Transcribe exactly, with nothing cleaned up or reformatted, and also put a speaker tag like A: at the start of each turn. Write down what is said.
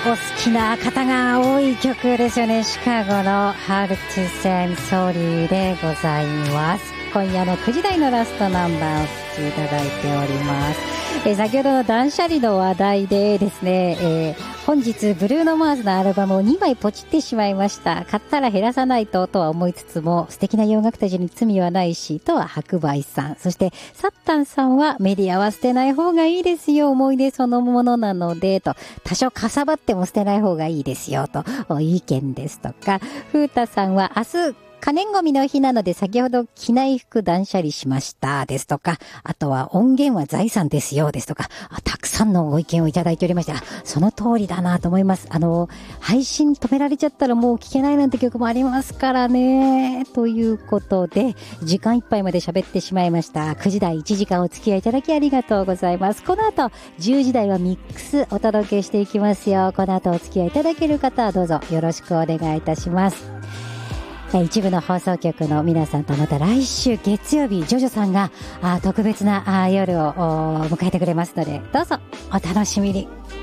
A: お好きな方が多い曲ですよね。シカゴの Hard to Say Sorry でございます。今夜のくじ台のラストナンバーをお聴きいただいております。えー、先ほどの断捨離の話題でですね、えー本日ブルーノマーズのアルバムをにまいポチってしまいました。買ったら減らさないととは思いつつも、素敵な洋楽たちに罪はないしとは白梅さん、そしてサッタンさんはメディアは捨てない方がいいですよ、思い出そのものなのでと、多少かさばっても捨てない方がいいですよと意見ですとか、風太さんは明日可燃ゴミの日なので先ほど着ない服断捨離しましたですとか、あとは音源は財産ですよですとか、あたくさんのご意見をいただいておりました。その通りだなと思います。あの配信止められちゃったらもう聴けないなんて曲もありますからね、ということで時間いっぱいまで喋ってしまいました。くじ台いちじかんお付き合いいただきありがとうございます。この後じゅうじ台はミックスお届けしていきますよ。この後お付き合いいただける方はどうぞよろしくお願いいたします。一部の放送局の皆さんとまた来週月曜日ジョジョさんがあ特別なあ夜を迎えてくれますので、どうぞお楽しみに。